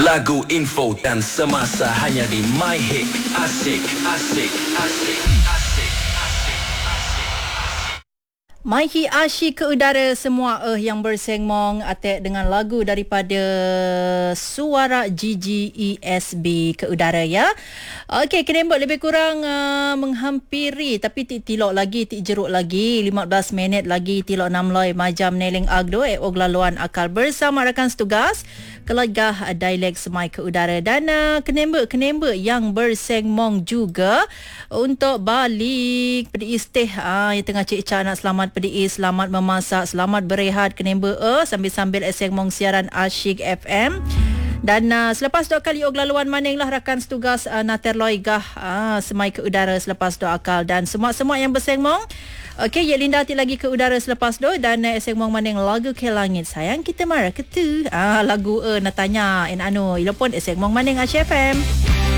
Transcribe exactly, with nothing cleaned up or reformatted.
Lagu, info dan semasa hanya di My Hit. Asik, asik, asik, asik. Maiki asyik ke udara semua eh yang bersengmong atek dengan lagu daripada Suara G G E S B ke udara ya. Okey, kenembak lebih kurang uh, menghampiri tapi tik tilok lagi, tik jeruk lagi lima belas minit lagi tilok enam loi majam neling agdo eh og laluan akal bersama rakan setugas Kelegah Dialek Semai ke udara dan uh, kenembak-kenembak yang bersengmong juga untuk balik pedis teh ah yang tengah cik-cak nak selamat pedis, selamat memasak, selamat berehat kenembak eh sambil-sambil sengmong siaran Asyik F M. Dan uh, selepas dua kali og laluan maning lah rakan setugas uh, Naterloi gah uh, semai ke udara selepas dua akal dan semua-semua yang bersengmong. Okey, ya Linda hati lagi ke udara selepas do dan uh, sengmong maning lagu ke langit sayang kita marah ke tu. Ah uh, lagu uh, nak tanya en anu ilapun sengmong maning Asyik F M.